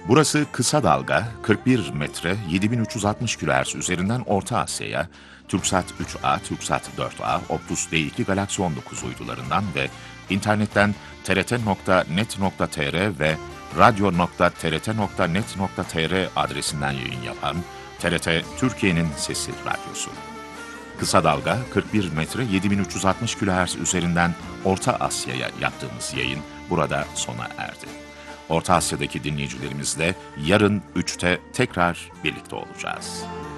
Burası kısa dalga 41 metre 7360 kHz üzerinden Orta Asya'ya, TürkSat 3A, TürkSat 4A, Optus D2 Galaxy 19 uydularından ve internetten trt.net.tr ve radyo.trt.net.tr adresinden yayın yapan TRT Türkiye'nin Sesi Radyosu. Kısa dalga 41 metre 7360 kHz üzerinden Orta Asya'ya yaptığımız yayın burada sona erdi. Orta Asya'daki dinleyicilerimizle yarın 3'te tekrar birlikte olacağız.